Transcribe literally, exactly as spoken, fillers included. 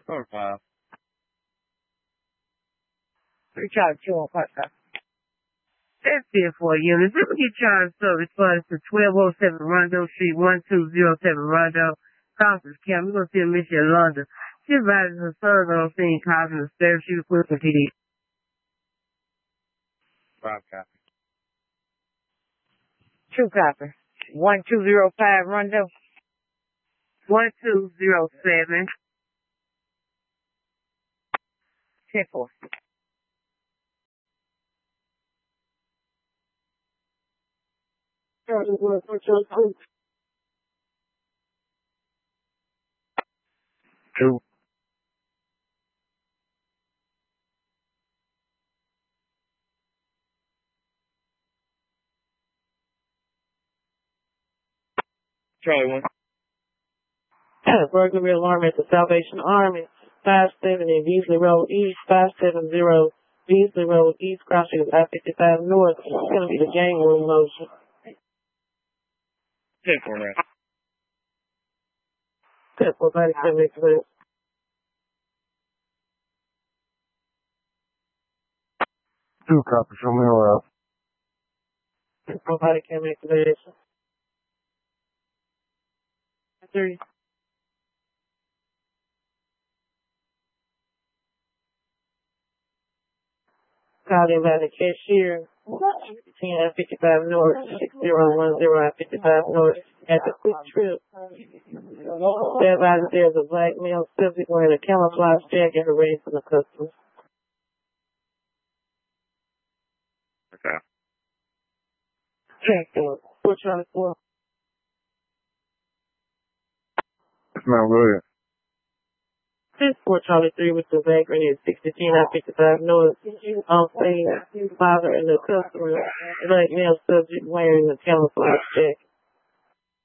Four five. Three charge two on part five. That's it for you. If you get charged service funds to twelve oh seven Rondo Street, one two zero seven Rondo, Conference Camp. We're going to see a mission in London. She advises her sons on scene causing a spare shoot equipment P D. Five copy. Two copy. one two zero five Rondo. one two zero seven. ten four. Two. Charlie one. Burglary alarm at the Salvation Army. five seventy Beasley Road East, five seventy Beasley Road East, crossing I fifty-five North. It's going to be the gang room motion. Ten four man. ten four, body can make clear. Two copy. Show me around. ten four, body can make clear. Three. Called in by the cashier. fifteen I fifty-five North, six zero one zero I fifty-five North. At the Quick Trip. They advise that there's a black male subject wearing a camouflage jacket arrayed for the customer. Okay. Check for four Charlie four. It's not William. four Charlie three with the vagrant is sixteen I fifty-five North. On scene, father and the customer, black male subject wearing a camouflage jacket.